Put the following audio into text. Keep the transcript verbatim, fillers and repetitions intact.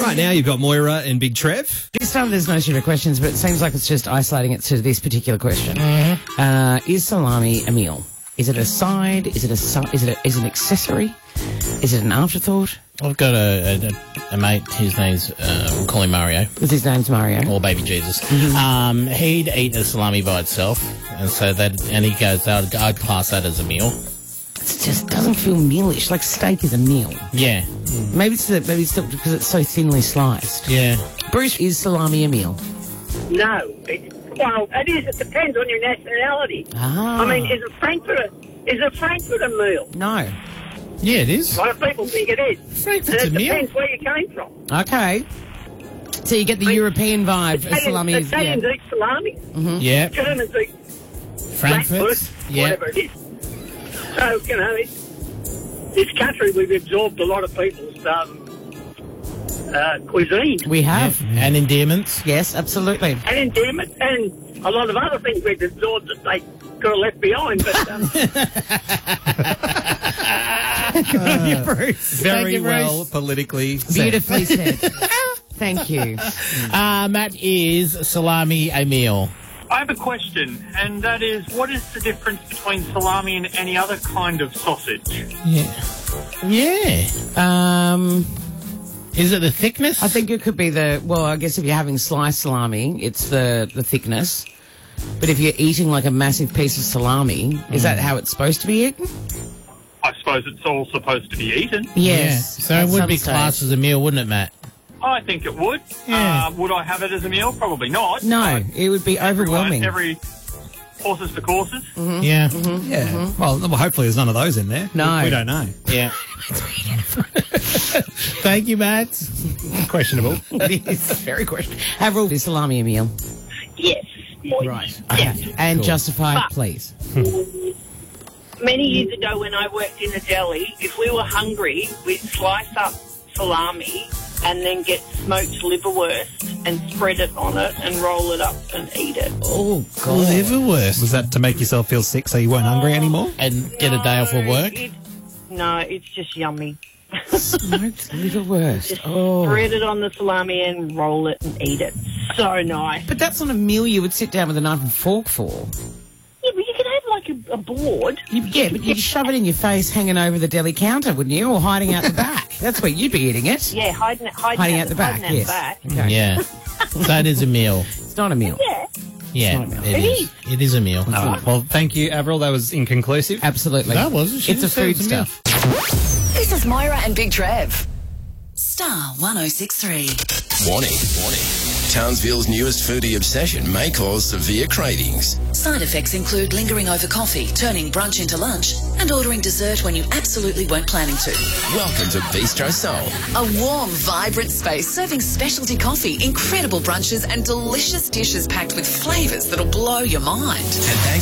Right now you've got Moira and Big Trev. This time there's no sugar questions, but it seems like it's just isolating it to this particular question. Mm-hmm. Uh, is salami a meal? Is it a side? Is it a su- is it a, is it an accessory? Is it an afterthought? I've got a, a, a mate, his name's, uh, we'll call him Mario. Because his name's Mario. Or Baby Jesus. Mm-hmm. Um, he'd eat a salami by itself, and so that, and he goes, I'd, I'd class that as a meal. It just doesn't feel mealish. Like steak is a meal. Yeah. Mm. Maybe it's the, maybe it's the, because it's so thinly sliced. Yeah. Bruce, is salami a meal? No. It, well, it is. It depends on your nationality. Ah. I mean, is a Frankfurt a, is a Frankfurt a meal? No. Yeah, it is. A lot of people think it is. Frankfurt's and it a meal. depends where you came from. Okay. So you get the I mean, European vibe. Italians, salami is, Italians yeah. eat salami. Mm-hmm. Yeah. Germans eat Frankfurt. Frankfurt, Yeah. whatever it is. So, you know, it, this country, we've absorbed a lot of people's um, uh, cuisine. We have. Yeah. And endearments. Yes, absolutely. And endearment, and a lot of other things we've absorbed that they could have left behind. But um, uh, Bruce. Very you, Bruce. well politically said. Beautifully said. Thank you. Uh, Matt, is salami a meal? I have a question, and that is, what is the difference between salami and any other kind of sausage? Yeah. Yeah. Um, Is it the thickness? I think it could be the, well, I guess if you're having sliced salami, it's the, the thickness. But if you're eating like a massive piece of salami, is that how it's supposed to be eaten? I suppose it's all supposed to be eaten. Yes. Yeah. So at it would some be stage. classed as a meal, wouldn't it, Matt? I think it would. Yeah. Uh, would I have it as a meal? Probably not. No, it would be overwhelming. Every horses for courses. Mm-hmm. Yeah. Mm-hmm. Yeah. Mm-hmm. Well, well, hopefully there's none of those in there. No. We, we don't know. Yeah. Thank you, Matt. Questionable. It is very questionable. Avril, is salami a meal? yes. Right. Okay. And Cool. justify, But- please. Many years ago when I worked in a deli, if we were hungry, we'd slice up salami and then get smoked liverwurst and spread it on it and roll it up and eat it. Oh, God. Liverwurst. Was that to make yourself feel sick so you weren't hungry anymore? And get a day off of work? It, no, it's just yummy. Smoked liverwurst. Just Oh. spread it on the salami and roll it and eat it. So nice. But that's not a meal you would sit down with a knife and fork for. Yeah, but you could have like a, a board. You, yeah, but you'd shove it in your face hanging over the deli counter, wouldn't you? Or hiding out the back. That's where you'd be eating it. Yeah, hiding it, hiding, Hiding out out the back, hiding out yes. the back. Okay. Yeah. So it is a meal. It's not a meal. Yeah. Yeah, not a meal. it It is. is. It is a meal. All right. Well, thank you, Avril. That was inconclusive. Absolutely. That was. She It's a said food it's a meal. stuff. This is Moira and Big Trev. Star one oh six three. Warning, warning. Townsville's newest foodie obsession may cause severe cravings. Side effects include lingering over coffee, turning brunch into lunch, and ordering dessert when you absolutely weren't planning to. Welcome to Bistro Soul. A warm, vibrant space serving specialty coffee, incredible brunches, and delicious dishes packed with flavours that'll blow your mind. And thanks